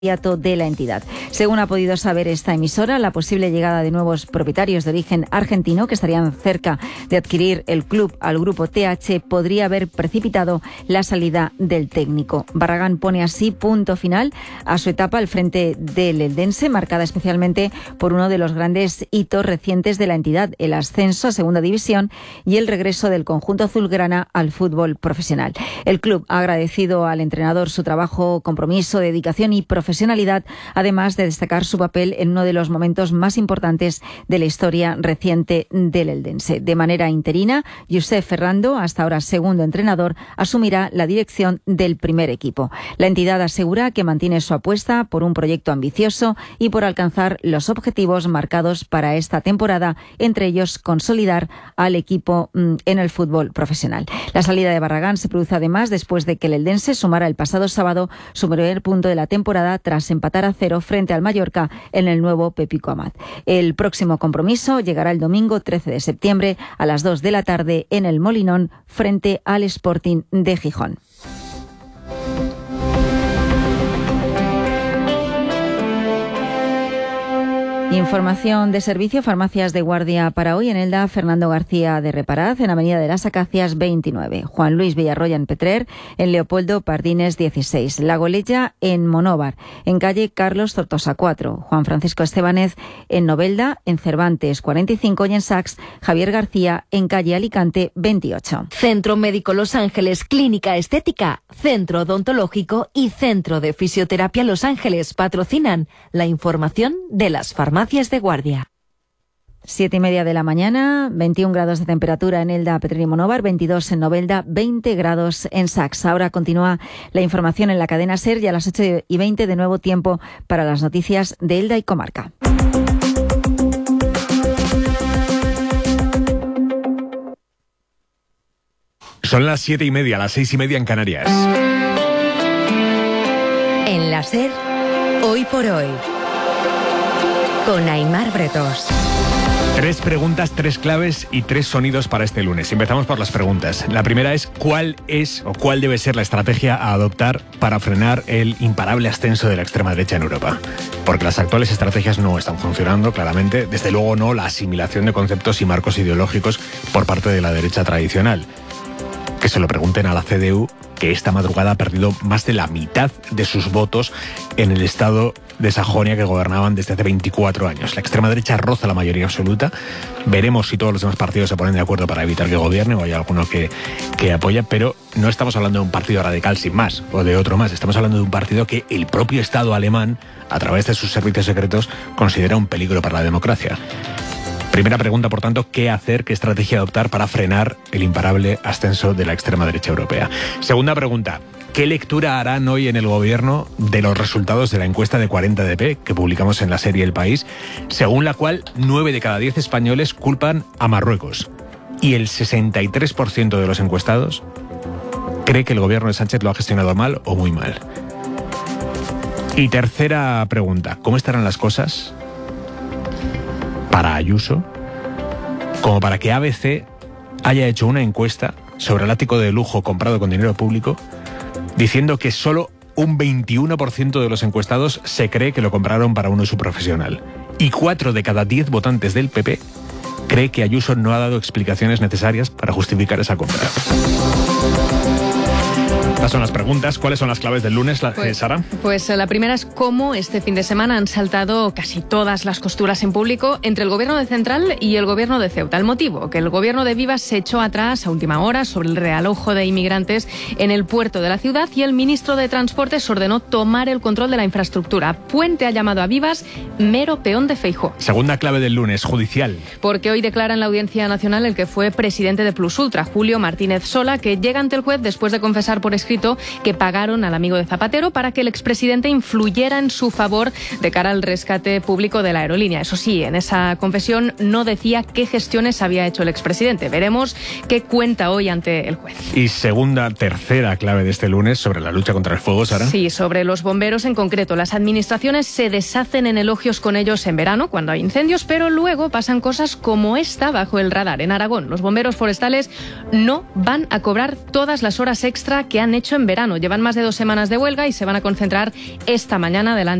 de la entidad. Según ha podido saber esta emisora, la posible llegada de nuevos propietarios de origen argentino que estarían cerca de adquirir el club al grupo TH podría haber precipitado la salida del técnico. Barragán pone así punto final a su etapa al frente del Eldense, marcada especialmente por uno de los grandes hitos recientes de la entidad, el ascenso a Segunda División y el regreso del conjunto azulgrana al fútbol profesional. El club ha agradecido al entrenador su trabajo, compromiso, dedicación y profesionalidad, además de destacar su papel en uno de los momentos más importantes de la historia reciente del Eldense. De manera interina, Josep Ferrando, hasta ahora segundo entrenador, asumirá la dirección del primer equipo. La entidad asegura que mantiene su apuesta por un proyecto ambicioso y por alcanzar los objetivos marcados para esta temporada, entre ellos consolidar al equipo en el fútbol profesional. La salida de Barragán se produce además después de que el Eldense sumara el pasado sábado su primer punto de la temporada tras empatar a 0 frente al Mallorca en el nuevo Pepico Amat. El próximo compromiso llegará el domingo 13 de septiembre a las 2 de la tarde en el Molinón frente al Sporting de Gijón. Información de servicio, farmacias de guardia para hoy en Elda, Fernando García de Reparaz, en Avenida de las Acacias 29, Juan Luis Villarroya en Petrer, en Leopoldo Pardines 16, La Golella en Monóvar, en calle Carlos Tortosa 4, Juan Francisco Estebanez en Novelda, en Cervantes 45 y en Sax, Javier García en calle Alicante 28. Centro Médico Los Ángeles, Clínica Estética, Centro Odontológico y Centro de Fisioterapia Los Ángeles patrocinan la información de las farmacias de guardia. 7:30 de la mañana, 21 grados de temperatura en Elda, Petrer y Monóvar, 22 en Novelda, 20 grados en Sax. Ahora continúa la información en la cadena SER y a las 8:20 de nuevo tiempo para las noticias de Elda y comarca. Son las 7:30, las 6:30 en Canarias. En la SER, hoy por hoy, con Aimar Bretos. 3 preguntas, 3 claves y 3 sonidos para este lunes. Empezamos por las preguntas. La primera es, ¿cuál es o cuál debe ser la estrategia a adoptar para frenar el imparable ascenso de la extrema derecha en Europa? Porque las actuales estrategias no están funcionando, claramente. Desde luego no la asimilación de conceptos y marcos ideológicos por parte de la derecha tradicional. Que se lo pregunten a la CDU, que esta madrugada ha perdido más de la mitad de sus votos en el estado de Sajonia que gobernaban desde hace 24 años. La extrema derecha roza la mayoría absoluta. Veremos si todos los demás partidos se ponen de acuerdo para evitar que gobierne o hay alguno que apoya, pero no estamos hablando de un partido radical sin más o de otro más. Estamos hablando de un partido que el propio Estado alemán, a través de sus servicios secretos, considera un peligro para la democracia. Primera pregunta, por tanto, ¿qué hacer, qué estrategia adoptar para frenar el imparable ascenso de la extrema derecha europea? Segunda pregunta, ¿qué lectura harán hoy en el gobierno de los resultados de la encuesta de 40DP que publicamos en la serie El País, según la cual 9 de cada 10 españoles culpan a Marruecos y el 63% de los encuestados cree que el gobierno de Sánchez lo ha gestionado mal o muy mal? Y tercera pregunta, ¿cómo estarán las cosas para Ayuso, como para que ABC haya hecho una encuesta sobre el ático de lujo comprado con dinero público, diciendo que solo un 21% de los encuestados se cree que lo compraron para un uso profesional? Y 4 de cada 10 votantes del PP cree que Ayuso no ha dado explicaciones necesarias para justificar esa compra. Estas son las preguntas. ¿Cuáles son las claves del lunes, Sara? Pues la primera es cómo este fin de semana han saltado casi todas las costuras en público entre el gobierno de Central y el gobierno de Ceuta. El motivo, que el gobierno de Vivas se echó atrás a última hora sobre el realojo de inmigrantes en el puerto de la ciudad y el ministro de Transportes ordenó tomar el control de la infraestructura. Puente ha llamado a Vivas mero peón de Feijóo. Segunda clave del lunes, judicial. Porque hoy declara en la Audiencia Nacional el que fue presidente de Plus Ultra, Julio Martínez Sola, que llega ante el juez después de confesar por escrito que pagaron al amigo de Zapatero para que el expresidente influyera en su favor de cara al rescate público de la aerolínea. Eso sí, en esa confesión no decía qué gestiones había hecho el expresidente. Veremos qué cuenta hoy ante el juez. Y tercera clave de este lunes sobre la lucha contra el fuego, Sara. Sí, sobre los bomberos en concreto. Las administraciones se deshacen en elogios con ellos en verano, cuando hay incendios, pero luego pasan cosas como esta bajo el radar. En Aragón, los bomberos forestales no van a cobrar todas las horas extra que han hecho hecho en verano. Llevan más de 2 semanas de huelga y se van a concentrar esta mañana delante